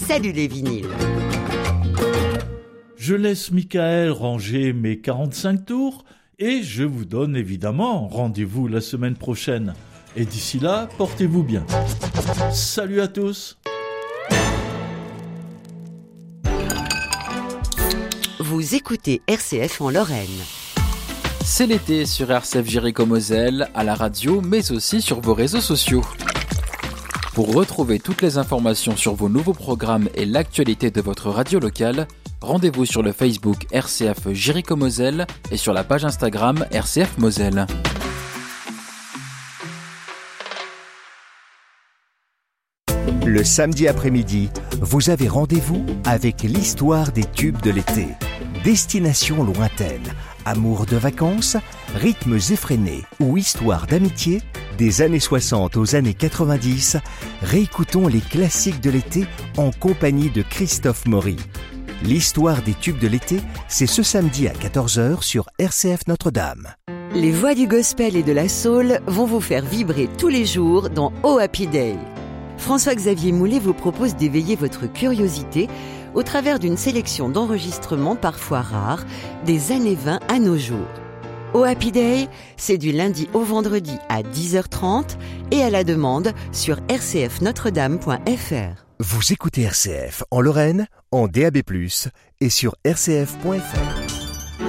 Salut les vinyles. Je laisse Michael ranger mes 45 tours et je vous donne évidemment rendez-vous la semaine prochaine. Et d'ici là, portez-vous bien. Salut à tous. Vous écoutez RCF en Lorraine. C'est l'été sur RCF Jéricho-Moselle, à la radio, mais aussi sur vos réseaux sociaux. Pour retrouver toutes les informations sur vos nouveaux programmes et l'actualité de votre radio locale, rendez-vous sur le Facebook RCF Jéricho-Moselle et sur la page Instagram RCF Moselle. Le samedi après-midi, vous avez rendez-vous avec l'histoire des tubes de l'été. Destination lointaine, amour de vacances, rythmes effrénés ou histoire d'amitié, des années 60 aux années 90, réécoutons les classiques de l'été en compagnie de Christophe Maury. L'histoire des tubes de l'été, c'est ce samedi à 14h sur RCF Notre-Dame. Les voix du gospel et de la soul vont vous faire vibrer tous les jours dans Oh Happy Day. François-Xavier Moulet vous propose d'éveiller votre curiosité au travers d'une sélection d'enregistrements parfois rares des années 20 à nos jours. Oh Happy Day, c'est du lundi au vendredi à 10h30 et à la demande sur rcfnotredame.fr. Vous écoutez RCF en Lorraine, en DAB+, et sur rcf.fr.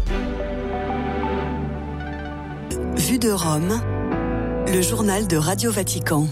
Vue de Rome, le journal de Radio Vatican.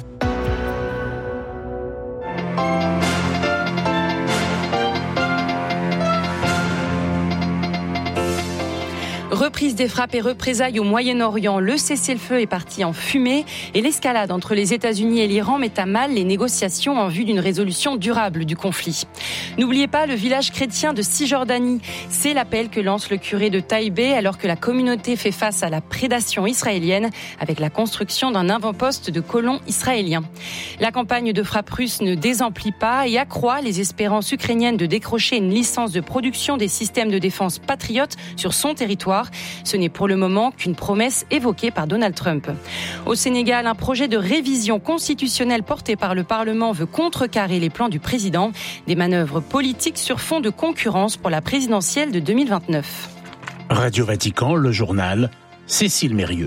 Reprise des frappes et représailles au Moyen-Orient, le cessez-le-feu est parti en fumée et l'escalade entre les États-Unis et l'Iran met à mal les négociations en vue d'une résolution durable du conflit. N'oubliez pas le village chrétien de Cisjordanie. C'est l'appel que lance le curé de Taïbé alors que la communauté fait face à la prédation israélienne avec la construction d'un avant-poste de colons israéliens. La campagne de frappe russe ne désemplit pas et accroît les espérances ukrainiennes de décrocher une licence de production des systèmes de défense Patriot sur son territoire. Ce n'est pour le moment qu'une promesse évoquée par Donald Trump. Au Sénégal, un projet de révision constitutionnelle porté par le Parlement veut contrecarrer les plans du président. Des manœuvres politiques sur fond de concurrence pour la présidentielle de 2029. Radio Vatican, le journal, Cécile Mérieux.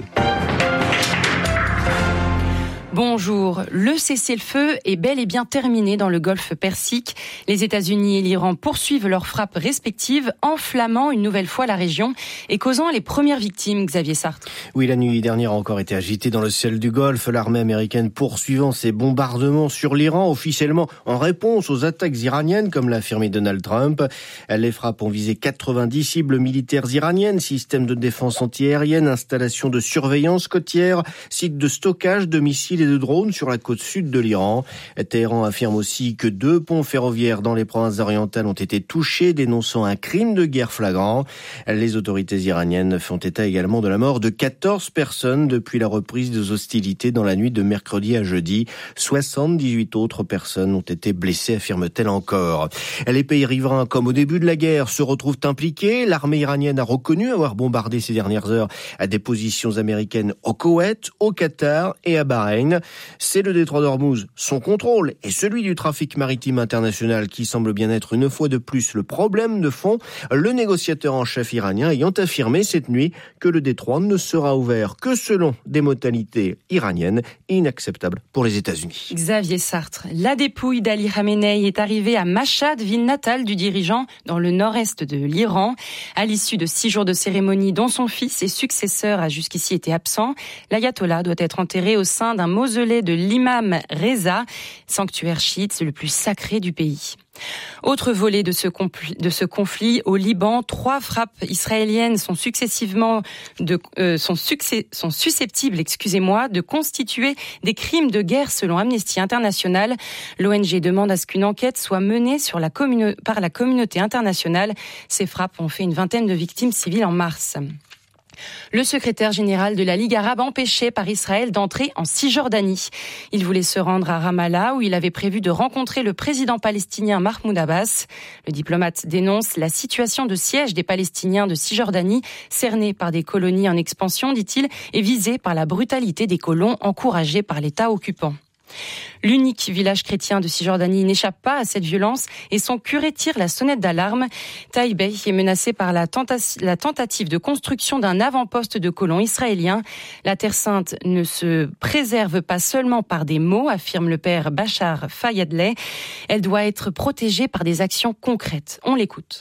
Bonjour. Le cessez-le-feu est bel et bien terminé dans le golfe Persique. Les États-Unis et l'Iran poursuivent leurs frappes respectives, enflammant une nouvelle fois la région et causant les premières victimes, Xavier Sartre. Oui, la nuit dernière a encore été agitée dans le ciel du Golfe. L'armée américaine poursuivant ses bombardements sur l'Iran, officiellement en réponse aux attaques iraniennes, comme l'a affirmé Donald Trump. Les frappes ont visé 90 cibles militaires iraniennes, systèmes de défense antiaérienne, installations de surveillance côtière, sites de stockage de missiles et de drones sur la côte sud de l'Iran. Téhéran affirme aussi que 2 ponts ferroviaires dans les provinces orientales ont été touchés, dénonçant un crime de guerre flagrant. Les autorités iraniennes font état également de la mort de 14 personnes depuis la reprise des hostilités dans la nuit de mercredi à jeudi. 78 autres personnes ont été blessées, affirme-t-elle encore. Les pays riverains, comme au début de la guerre, se retrouvent impliqués. L'armée iranienne a reconnu avoir bombardé ces dernières heures à des positions américaines au Koweït, au Qatar et à Bahreïn. C'est le détroit d'Ormuz, son contrôle et celui du trafic maritime international qui semble bien être une fois de plus le problème de fond, le négociateur en chef iranien ayant affirmé cette nuit que le détroit ne sera ouvert que selon des modalités iraniennes inacceptables pour les États-Unis. Xavier Sartre, la dépouille d'Ali Khamenei est arrivée à Mashhad, ville natale du dirigeant dans le nord-est de l'Iran. À l'issue de 6 jours de cérémonie dont son fils et successeur a jusqu'ici été absent, l'ayatollah doit être enterré au sein d'un mausolée de l'imam Reza, sanctuaire chiite le plus sacré du pays. Autre volet de ce conflit, au Liban, 3 frappes israéliennes sont susceptibles, de constituer des crimes de guerre selon Amnesty International. L'ONG demande à ce qu'une enquête soit menée par la communauté internationale. Ces frappes ont fait une vingtaine de victimes civiles en mars. Le secrétaire général de la Ligue arabe empêché par Israël d'entrer en Cisjordanie. Il voulait se rendre à Ramallah où il avait prévu de rencontrer le président palestinien Mahmoud Abbas. Le diplomate dénonce la situation de siège des Palestiniens de Cisjordanie, cernés par des colonies en expansion, dit-il, et visés par la brutalité des colons encouragés par l'État occupant. L'unique village chrétien de Cisjordanie n'échappe pas à cette violence et son curé tire la sonnette d'alarme. Taïbé est menacé par la tentative de construction d'un avant-poste de colons israéliens. La Terre Sainte ne se préserve pas seulement par des mots, affirme le père Bachar Fayadleh. Elle doit être protégée par des actions concrètes. On l'écoute.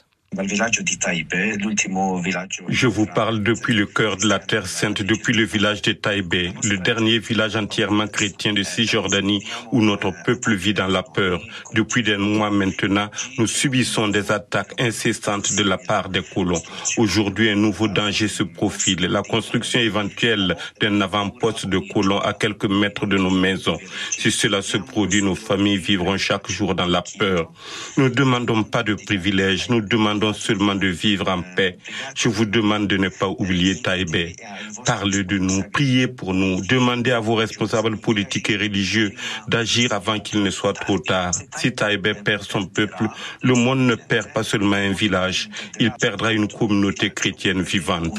Je vous parle depuis le cœur de la Terre Sainte, depuis le village de Taïbé, le dernier village entièrement chrétien de Cisjordanie où notre peuple vit dans la peur. Depuis des mois maintenant, nous subissons des attaques incessantes de la part des colons. Aujourd'hui, un nouveau danger se profile, la construction éventuelle d'un avant-poste de colons à quelques mètres de nos maisons. Si cela se produit, nos familles vivront chaque jour dans la peur. Nous ne demandons pas de privilèges, nous demandons seulement de vivre en paix. Je vous demande de ne pas oublier Taïbé. Parlez de nous, priez pour nous, demandez à vos responsables politiques et religieux d'agir avant qu'il ne soit trop tard. Si Taïbé perd son peuple, le monde ne perd pas seulement un village, il perdra une communauté chrétienne vivante.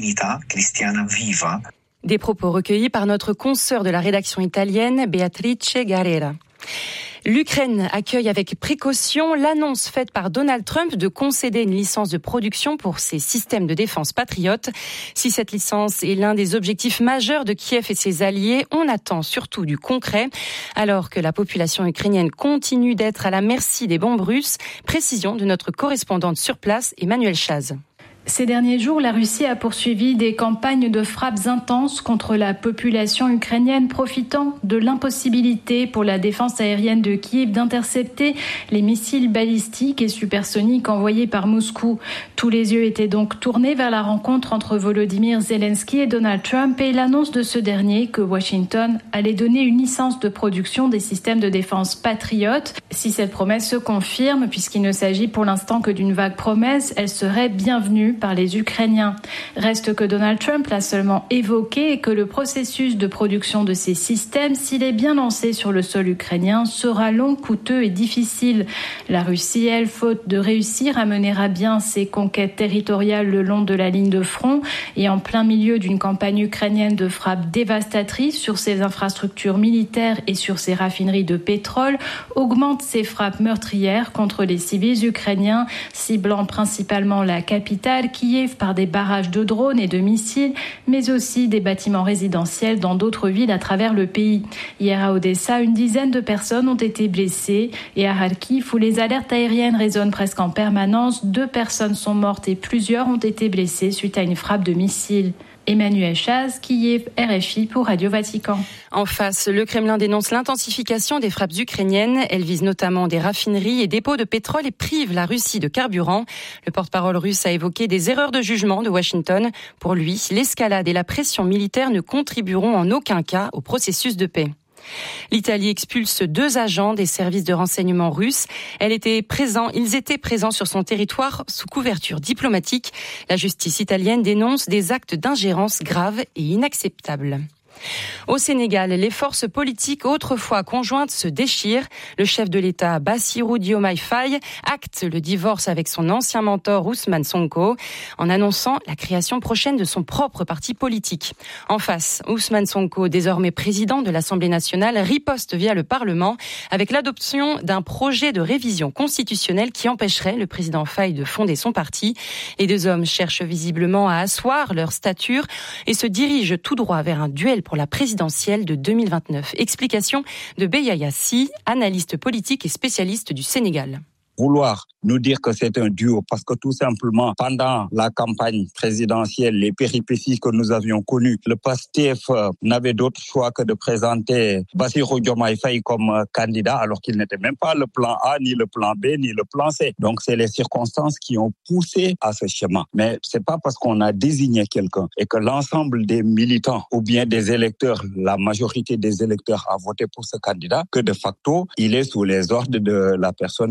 Des propos recueillis par notre consoeur de la rédaction italienne, Beatrice Garrera. L'Ukraine accueille avec précaution l'annonce faite par Donald Trump de concéder une licence de production pour ses systèmes de défense patriotes. Si cette licence est l'un des objectifs majeurs de Kiev et ses alliés, on attend surtout du concret. Alors que la population ukrainienne continue d'être à la merci des bombes russes, précision de notre correspondante sur place, Emmanuel Chaz. Ces derniers jours, la Russie a poursuivi des campagnes de frappes intenses contre la population ukrainienne, profitant de l'impossibilité pour la défense aérienne de Kiev d'intercepter les missiles balistiques et supersoniques envoyés par Moscou. Tous les yeux étaient donc tournés vers la rencontre entre Volodymyr Zelensky et Donald Trump et l'annonce de ce dernier que Washington allait donner une licence de production des systèmes de défense patriotes. Si cette promesse se confirme, puisqu'il ne s'agit pour l'instant que d'une vague promesse, elle serait bienvenue par les Ukrainiens. Reste que Donald Trump l'a seulement évoqué et que le processus de production de ces systèmes, s'il est bien lancé sur le sol ukrainien, sera long, coûteux et difficile. La Russie, elle, faute de réussir à mener à bien ses conquêtes territoriales le long de la ligne de front et en plein milieu d'une campagne ukrainienne de frappes dévastatrices sur ses infrastructures militaires et sur ses raffineries de pétrole, augmente ses frappes meurtrières contre les civils ukrainiens, ciblant principalement la capitale, Kiev, par des barrages de drones et de missiles, mais aussi des bâtiments résidentiels dans d'autres villes à travers le pays. Hier à Odessa, une dizaine de personnes ont été blessées et à Kharkiv, où les alertes aériennes résonnent presque en permanence, 2 personnes sont mortes et plusieurs ont été blessées suite à une frappe de missile. Emmanuel Chaz, Kiev, RFI pour Radio Vatican. En face, le Kremlin dénonce l'intensification des frappes ukrainiennes. Elles visent notamment des raffineries et dépôts de pétrole et privent la Russie de carburant. Le porte-parole russe a évoqué des erreurs de jugement de Washington. Pour lui, l'escalade et la pression militaire ne contribueront en aucun cas au processus de paix. L'Italie expulse 2 agents des services de renseignement russes. Ils étaient présents sur son territoire sous couverture diplomatique. La justice italienne dénonce des actes d'ingérence graves et inacceptables. Au Sénégal, les forces politiques autrefois conjointes se déchirent. Le chef de l'État, Bassirou Diomaye Faye, acte le divorce avec son ancien mentor Ousmane Sonko en annonçant la création prochaine de son propre parti politique. En face, Ousmane Sonko, désormais président de l'Assemblée nationale, riposte via le Parlement avec l'adoption d'un projet de révision constitutionnelle qui empêcherait le président Faye de fonder son parti. Les 2 hommes cherchent visiblement à asseoir leur stature et se dirigent tout droit vers un duel pour la présidentielle de 2029. Explication de Beya Yassi, analyste politique et spécialiste du Sénégal. Vouloir nous dire que c'est un duo parce que tout simplement, pendant la campagne présidentielle, les péripéties que nous avions connues, le PASTEF n'avait d'autre choix que de présenter Bassirou Diomaye Faye comme candidat alors qu'il n'était même pas le plan A, ni le plan B, ni le plan C. Donc c'est les circonstances qui ont poussé à ce schéma. Mais c'est pas parce qu'on a désigné quelqu'un et que l'ensemble des militants ou bien des électeurs, la majorité des électeurs a voté pour ce candidat que de facto, il est sous les ordres de la personne qu'il a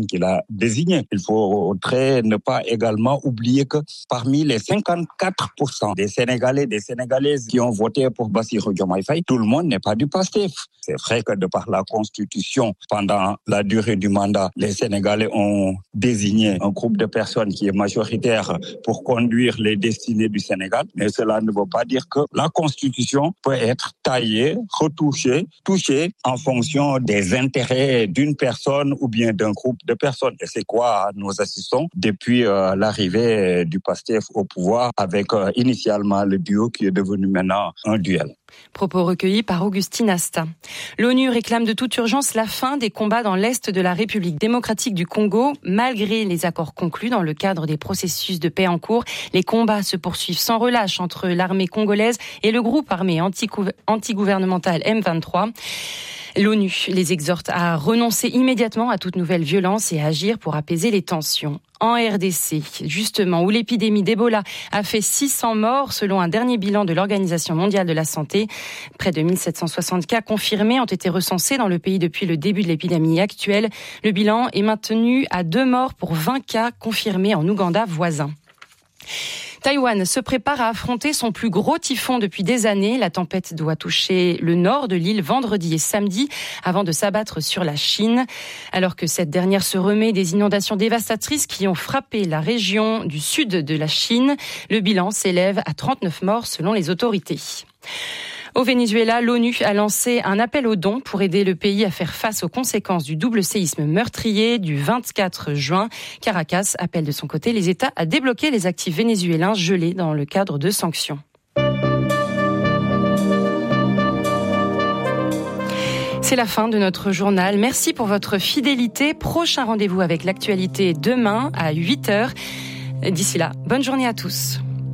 désignés. Il faudrait ne pas également oublier que parmi les 54% des Sénégalais, des Sénégalaises qui ont voté pour Bassirou Diomaye Faye, tout le monde n'est pas du PASTEF. C'est vrai que de par la Constitution, pendant la durée du mandat, les Sénégalais ont désigné un groupe de personnes qui est majoritaire pour conduire les destinées du Sénégal. Mais cela ne veut pas dire que la Constitution peut être taillée, retouchée, touchée en fonction des intérêts d'une personne ou bien d'un groupe de personnes. Et c'est quoi nous assistons depuis l'arrivée du PASTEF au pouvoir avec initialement le duo qui est devenu maintenant un duel. Propos recueillis par Augustine Asta. L'ONU réclame de toute urgence la fin des combats dans l'est de la République démocratique du Congo. Malgré les accords conclus dans le cadre des processus de paix en cours, les combats se poursuivent sans relâche entre l'armée congolaise et le groupe armé anti-gouvernemental M23. L'ONU les exhorte à renoncer immédiatement à toute nouvelle violence et à agir pour apaiser les tensions. En RDC, justement, où l'épidémie d'Ebola a fait 600 morts selon un dernier bilan de l'Organisation mondiale de la santé. Près de 1760 cas confirmés ont été recensés dans le pays depuis le début de l'épidémie actuelle. Le bilan est maintenu à 2 morts pour 20 cas confirmés en Ouganda voisin. Taïwan se prépare à affronter son plus gros typhon depuis des années. La tempête doit toucher le nord de l'île vendredi et samedi avant de s'abattre sur la Chine. Alors que cette dernière se remet des inondations dévastatrices qui ont frappé la région du sud de la Chine, le bilan s'élève à 39 morts selon les autorités. Au Venezuela, l'ONU a lancé un appel aux dons pour aider le pays à faire face aux conséquences du double séisme meurtrier du 24 juin. Caracas appelle de son côté les États à débloquer les actifs vénézuéliens gelés dans le cadre de sanctions. C'est la fin de notre journal. Merci pour votre fidélité. Prochain rendez-vous avec l'actualité demain à 8h. D'ici là, bonne journée à tous.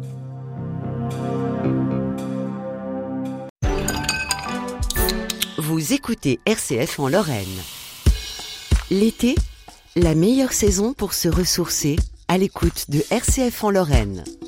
Vous écoutez RCF en Lorraine. L'été, la meilleure saison pour se ressourcer à l'écoute de RCF en Lorraine.